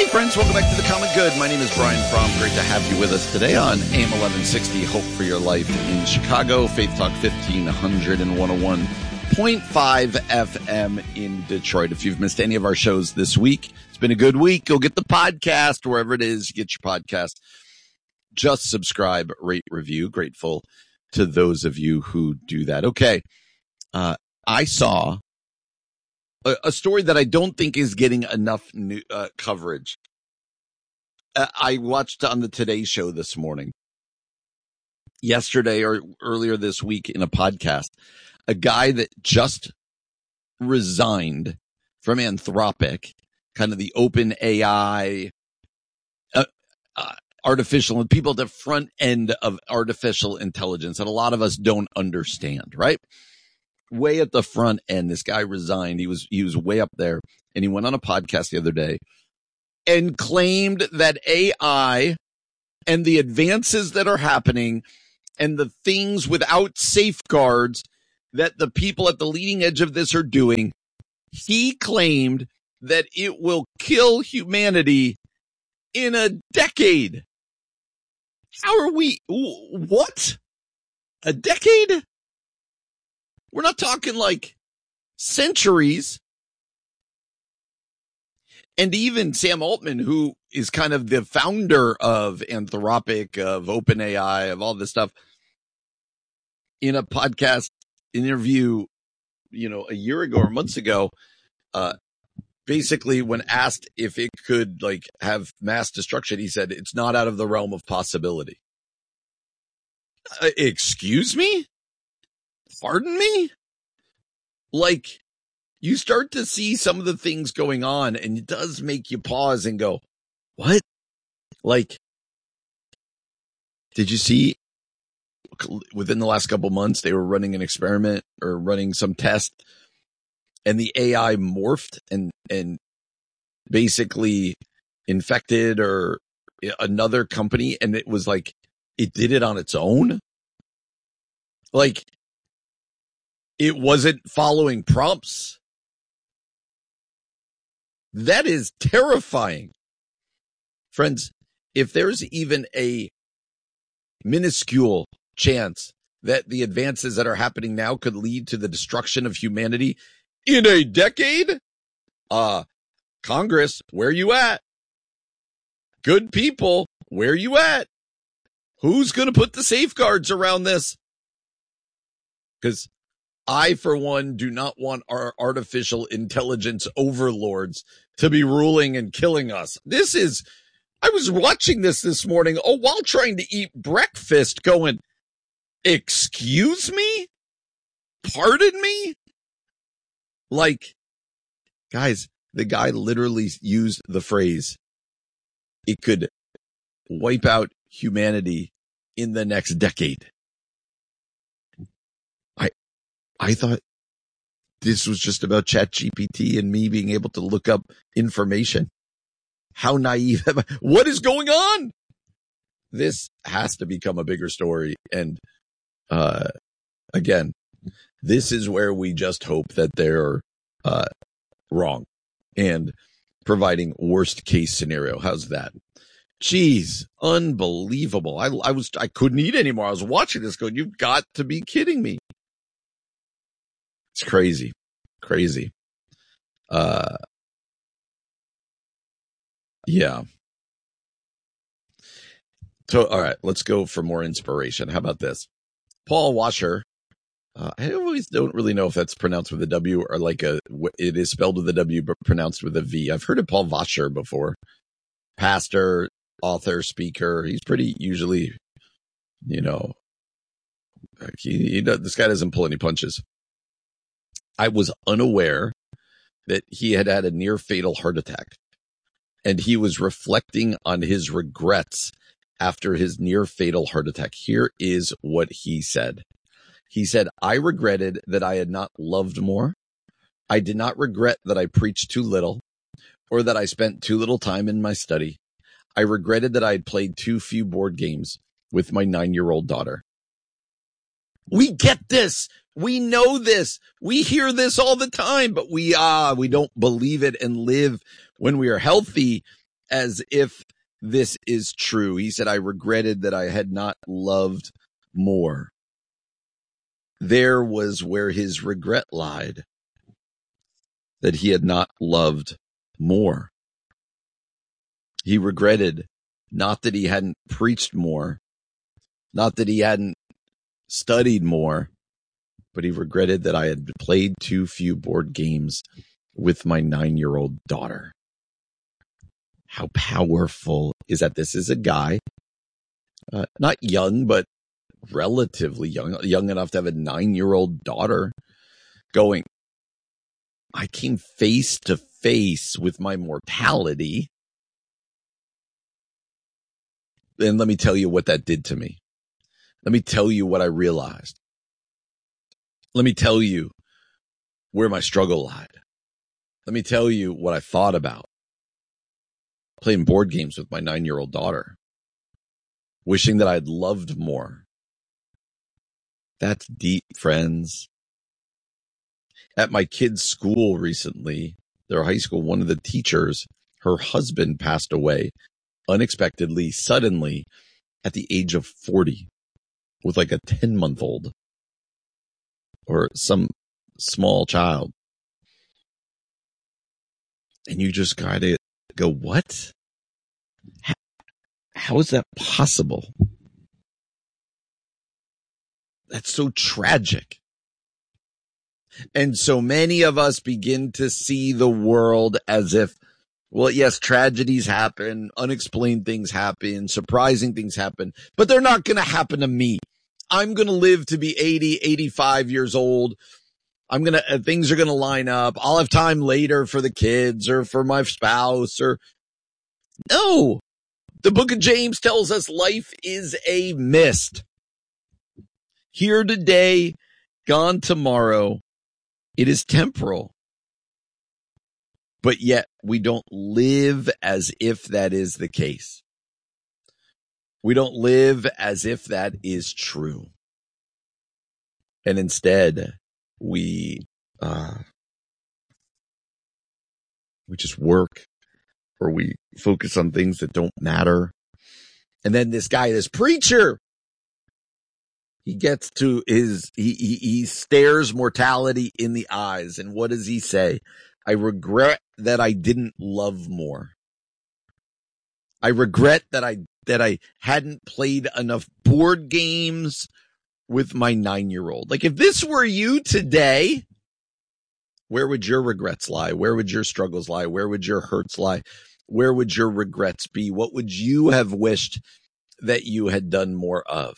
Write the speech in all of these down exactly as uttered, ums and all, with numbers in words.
Hey friends, welcome back to The Common Good. My name is Brian Fromm. Great to have you with us today on A M eleven sixty, Hope for Your Life in Chicago, Faith Talk fifteen hundred and one oh one point five F M in Detroit. If you've missed any of our shows this week, it's been a good week. Go get the podcast wherever it is you get your podcast. Just subscribe, rate, review. Grateful to those of you who do that. Okay. Uh, I saw a, a story that I don't think is getting enough new, uh, coverage. Uh, I watched on the Today Show this morning, yesterday or earlier this week in a podcast, a guy that just resigned from Anthropic, kind of the open A I, uh, uh, artificial, and people at the front end of artificial intelligence that a lot of us don't understand, right? Way at the front end, this guy resigned. He was, he was way up there, and he went on a podcast the other day and claimed that A I and the advances that are happening and the things without safeguards that the people at the leading edge of this are doing, he claimed that it will kill humanity in a decade. How are we? What? A decade? We're not talking like centuries. And even Sam Altman, who is kind of the founder of Anthropic, of OpenAI, of all this stuff, in a podcast interview, you know, a year ago or months ago, uh, basically when asked if it could like have mass destruction, he said, it's not out of the realm of possibility. Uh, excuse me? Pardon me? Like, you start to see some of the things going on and it does make you pause and go, what? Like, did you see within the last couple months, they were running an experiment or running some test and the A I morphed and, and basically infected or another company. And it was like, it did it on its own. Like, it wasn't following prompts. That is terrifying. Friends, if there's even a minuscule chance that the advances that are happening now could lead to the destruction of humanity in a decade, uh, Congress, where you at? Good people, where you at? Who's going to put the safeguards around this? Because I, for one, do not want our artificial intelligence overlords to be ruling and killing us. This is, I was watching this this morning, oh, while trying to eat breakfast going, excuse me? Pardon me? Like, guys, the guy literally used the phrase, it could wipe out humanity in the next decade. I thought this was just about ChatGPT and me being able to look up information. How naive am I? What is going on? This has to become a bigger story. And, uh, again, this is where we just hope that they're, uh, wrong and providing worst case scenario. How's that? Jeez, unbelievable. I, I was, I couldn't eat anymore. I was watching this going, you've got to be kidding me. It's crazy, crazy. Uh, yeah. So, all right, let's go for more inspiration. How about this? Paul Washer. Uh, I always don't really know if that's pronounced with a W or like a, it is spelled with a W, but pronounced with a V. I've heard of Paul Washer before. Pastor, author, speaker. He's pretty usually, you know, he, he does, this guy doesn't pull any punches. I was unaware that he had had a near fatal heart attack and he was reflecting on his regrets after his near fatal heart attack. Here is what he said. He said, I regretted that I had not loved more. I did not regret that I preached too little or that I spent too little time in my study. I regretted that I had played too few board games with my nine-year-old daughter. We get this. We know this. We hear this all the time, but we, ah, we don't believe it and live when we are healthy as if this is true. He said, I regretted that I had not loved more. There was where his regret lied, that he had not loved more. He regretted not that he hadn't preached more, not that he hadn't studied more, but he regretted that I had played too few board games with my nine-year-old daughter. How powerful is that? This is a guy, uh, not young, but relatively young, young enough to have a nine-year-old daughter, going, I came face to face with my mortality. And let me tell you what that did to me. Let me tell you what I realized. Let me tell you where my struggle lied. Let me tell you what I thought about playing board games with my nine-year-old daughter, wishing that I'd loved more. That's deep, friends. At my kids' school recently, their high school, one of the teachers, her husband passed away unexpectedly, suddenly, at the age of forty, with like a ten-month-old or some small child. And you just gotta go, what? How, how is that possible? That's so tragic. And so many of us begin to see the world as if, well, yes, tragedies happen, unexplained things happen, surprising things happen, but they're not going to happen to me. I'm going to live to be eighty, eighty-five years old. I'm going to, uh, things are going to line up. I'll have time later for the kids or for my spouse or no. The book of James tells us life is a mist. Here today, gone tomorrow. It is temporal. But yet we don't live as if that is the case. We don't live as if that is true. And instead, we, uh, we just work, or we focus on things that don't matter. And then this guy, this preacher, he gets to his, he, he, he stares mortality in the eyes. And what does he say? I regret that I didn't love more. I regret that I, that I hadn't played enough board games with my nine-year-old. Like, if this were you today, where would your regrets lie? Where would your struggles lie? Where would your hurts lie? Where would your regrets be? What would you have wished that you had done more of?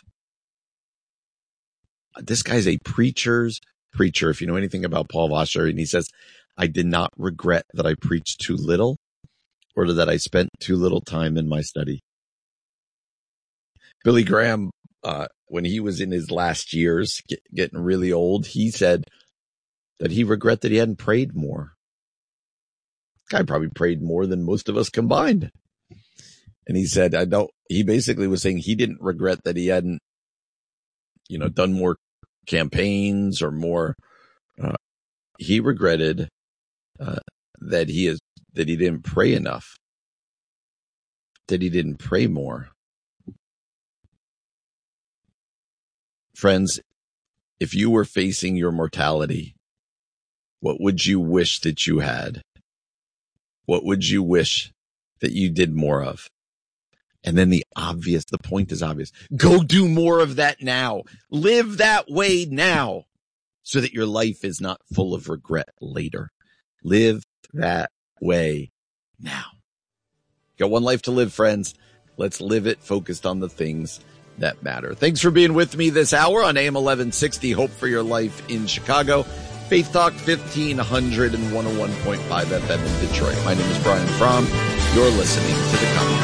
This guy's a preacher's preacher. If you know anything about Paul Washer, and he says, I did not regret that I preached too little or that I spent too little time in my study. Billy Graham, uh, when he was in his last years, get, getting really old, he said that he regretted that he hadn't prayed more. Guy probably prayed more than most of us combined. And he said, I don't, he basically was saying he didn't regret that he hadn't, you know, done more campaigns or more. Uh, he regretted uh, that he is, that he didn't pray enough, that he didn't pray more. Friends, if you were facing your mortality, what would you wish that you had? What would you wish that you did more of? And then the obvious, the point is obvious. Go do more of that now. Live that way now so that your life is not full of regret later. Live that way now. Got one life to live, friends. Let's live it focused on the things that matter. Thanks for being with me this hour on A M eleven sixty. Hope for Your Life in Chicago. Faith Talk fifteen hundred and one oh one point five F M in Detroit. My name is Brian Fromm. You're listening to The Conversation.